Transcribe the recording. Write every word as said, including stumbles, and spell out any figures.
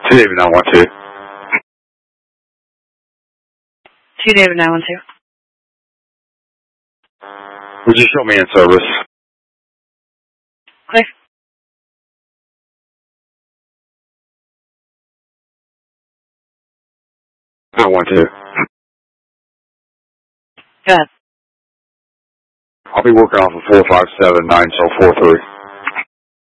two David nine one two. two David nine one two. Would you show me in service? Clear. nine one two. Go ahead. I'll be working off of four five seven nine four three.